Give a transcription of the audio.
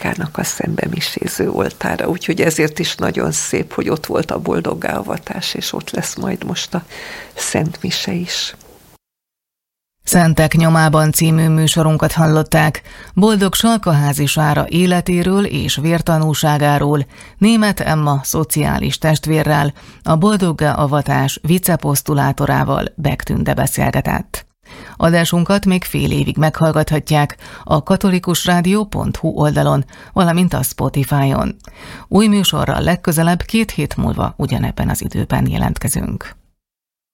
Marikának a szembemiséző oltára. Úgyhogy ezért is nagyon szép, hogy ott volt a boldoggá-avatás, és ott lesz majd most a Szent Mise is. Szentek nyomában című műsorunkat hallották. Boldog Salkaházi Sára életéről és vértanúságáról Németh Emma szociális testvérrel, a Boldoggá-avatás viceposztulátorával Beck Tünde beszélgetett. Adásunkat még fél évig meghallgathatják a katolikusrádió.hu oldalon, valamint a Spotify-on. Új műsorral legközelebb 2 hét múlva ugyanebben az időben jelentkezünk.